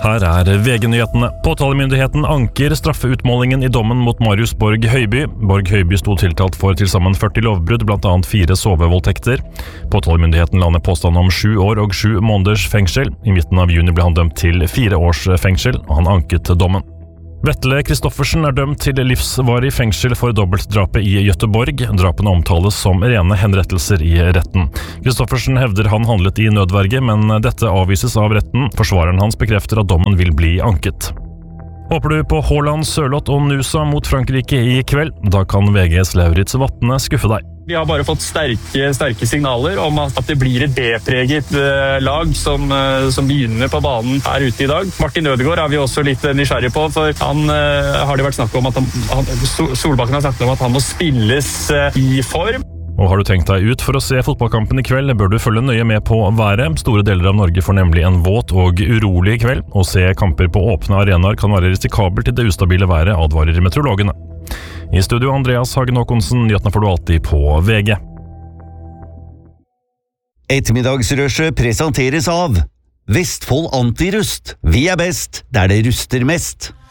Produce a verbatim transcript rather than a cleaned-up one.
Her er V G-nyhetene. Påtalemyndigheten anker straffeutmålingen i dommen mot Marius Borg Høiby. Borg Høiby sto tiltalt for til sammen førti lovbrudd, blant annet fire sovevoldtekter. Påtalemyndigheten la ned påstand om sju år og sju måneders fengsel. I midten av juni ble han dømt til fire års fengsel, og han anket dommen. Vetle Kristoffersen er dømt til livsvarig fengsel for dobbeltdrapet i Göteborg. Drapene omtales som rene henrettelser i retten. Kristoffersen hevder han handlet i nødverge, men dette avvises av retten. Forsvareren hans bekrefter at dommen vil bli anket. Håper du på Haaland, Sørloth og Nusa mot Frankrike i kveld? Da kan V G's Lauritz Vatne skuffe deg. Vi har bare fått sterke, sterke signaler om at det blir et B-preget lag som, som begynner på banen her ute i dag. Martin Ødegaard er vi også litt nysgjerrig på, for han har det vært snakket om at han, han, Solbakken har snakket om at han må spilles i form. Og har du tenkt deg ut for å se fotballkampen i kveld, bør du følge nøye med på været. Store deler av Norge får nemlig en våt og urolig kveld. Å se kamper på åpne arenaer kan være risikabelt til det ustabile været, advarer meteorologene. I studio Andreas Hagen Håkonsen, nyhetene får du alltid på V G. Ettermiddagsrushet presenteres av Vestfold Antirust. Vi er best der det ruster mest.